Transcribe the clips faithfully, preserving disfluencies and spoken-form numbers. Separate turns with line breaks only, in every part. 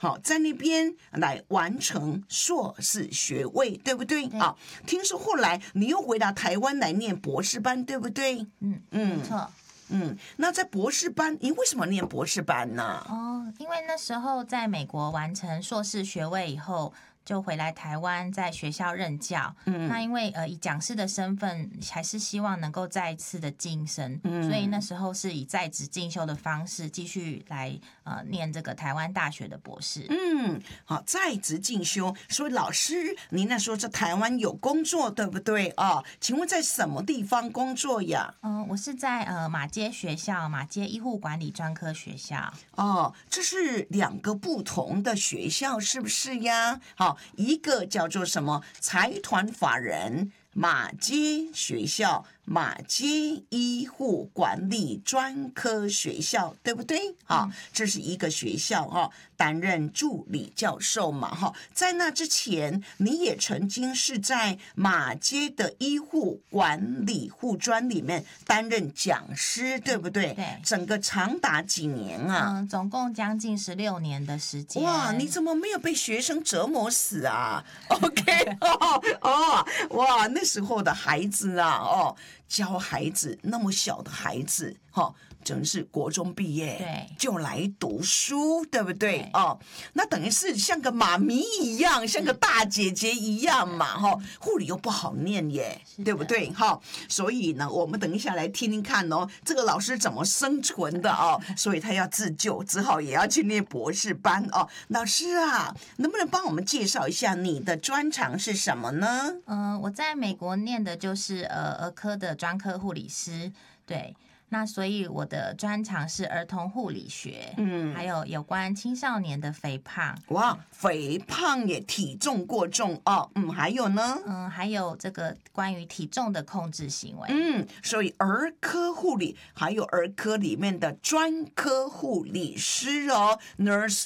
好，在那边来完成硕士学位，对不对？啊，听说后来你又回到台湾来念博士班，对不对？
嗯嗯，没错。
嗯，那在博士班，你为什么念博士班呢？
哦，因为那时候在美国完成硕士学位以后，就回来台湾在学校任教。嗯，那因为呃以讲师的身份，还是希望能够再一次的晋升，嗯，所以那时候是以在职进修的方式继续来呃念这个台湾大学的博士。
嗯，好，在职进修。所以老师，您那时候在台湾有工作，对不对啊？哦，请问在什么地方工作呀？
嗯、呃，我是在呃马街学校，马街医护管理专科学校。
哦，这是两个不同的学校，是不是呀？好，一个叫做什么财团法人马街学校，马街医护管理专科学校，对不对？好，嗯，这是一个学校哈，担任助理教授嘛哈。在那之前，你也曾经是在马街的医护管理护专里面担任讲师，对不对？
对，
整个长达几年啊？
嗯，总共将近十六年的时间。
哇，你怎么没有被学生折磨死啊 ？OK， 哦哦，哇，那时候的孩子啊，哦，教孩子那么小的孩子，哈，哦，真是国中毕业
对
就来读书，对不对？对哦，那等于是像个妈咪一样，像个大姐姐一样嘛，哈，哦，护理又不好念耶，对不对？哈，哦，所以呢，我们等一下来听听看哦，这个老师怎么生存的哦，所以他要自救，只好也要去念博士班哦。老师啊，能不能帮我们介绍一下你的专长是什么呢？
嗯、呃，我在美国念的就是呃儿科的专科护理师，对。那所以我的专长是儿童护理学，嗯，还有有关青少年的肥胖。
哇，肥胖也体重过重哦，嗯，还有呢？
嗯，还有这个关于体重的控制行为。
嗯，所以儿科护理还有儿科里面的专科护理师哦 ，nurse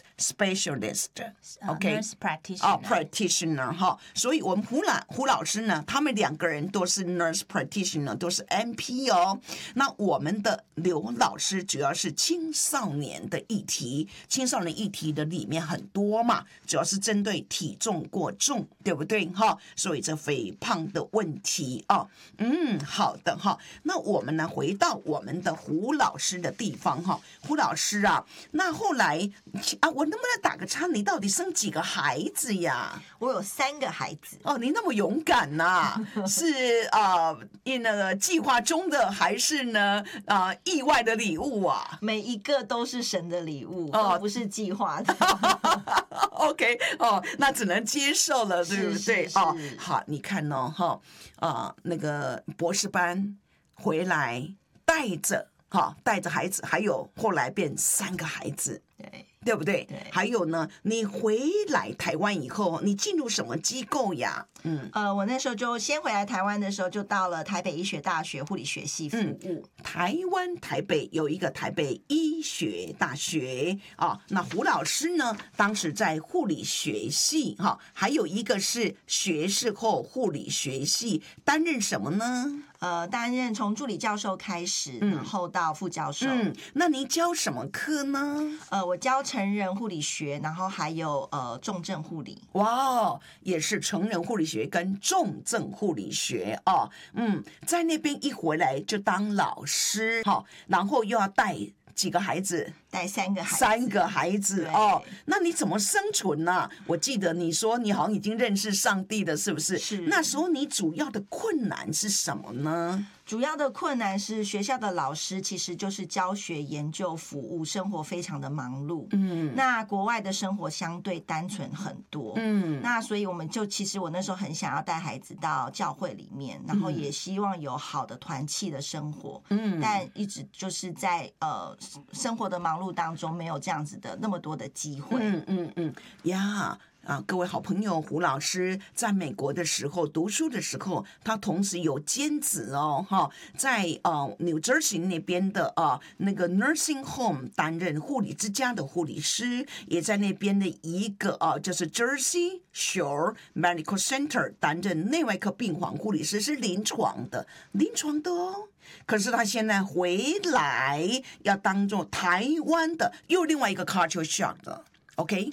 specialist，OK，、
uh, nurse practitioner，
哦 ，practitioner 哈，所以我们胡老胡老师呢，他们两个人都是 nurse practitioner， 都是 M P 哦。那我们的刘老师主要是青少年的议题，青少年议题的里面很多嘛，主要是针对体重过重，对不对哈？所以这肥胖的问题哦，嗯，好的哈。那我们呢，回到我们的胡老师的地方哈，胡老师啊，那后来啊，我能不能打个岔？你到底生几个孩子呀？
我有三个孩子。
哦，你那么勇敢呐，啊？是啊，那个计划中的还是呢？啊、呃，意外的礼物啊，
每一个都是神的礼物，哦，都不是计划的。
OK， 哦，那只能接受了，对不对？
是是是
哦，好，你看哦，哈，啊，那个博士班回来带着，哈，带着孩子，还有后来变三个孩子，
对。
对不对？
对，
还有呢，你回来台湾以后，你进入什么机构呀？
嗯，呃，我那时候就先回来台湾的时候，就到了台北医学大学护理学系服务。
嗯、台湾台北有一个台北医学大学啊，那胡老师呢，当时在护理学系哈、啊，还有一个是学士后护理学系，担任什么呢？
呃，担任从助理教授开始，然后到副教授。
嗯，那你教什么课呢？
呃，我教成人护理学，然后还有呃重症护理。
哇，也是成人护理学跟重症护理学哦。嗯，在那边一回来就当老师，哈、哦，然后又要带几个孩子？
带三个孩子，
三个孩子哦，那你怎么生存呢、啊？我记得你说你好像已经认识上帝了，是不是？
是。
那时候你主要的困难是什么呢？
主要的困难是学校的老师其实就是教学、研究、服务，生活非常的忙碌。嗯，那国外的生活相对单纯很多。嗯，那所以我们就其实我那时候很想要带孩子到教会里面，然后也希望有好的团契的生活。嗯，但一直就是在呃生活的忙碌当中没有这样子的那么多的机会。
嗯嗯嗯呀。啊，各位好朋友，胡老师在美国的时候读书的时候，他同时有兼职哦，哈，在呃 New Jersey 那边的啊那个 nursing home 担任护理之家的护理师，也在那边的一个啊就是 Jersey Shore Medical Center 担任内外科病房护理师，是临床的，临床的哦。可是他现在回来要当做台湾的又另外一个 culture shock 的。OK，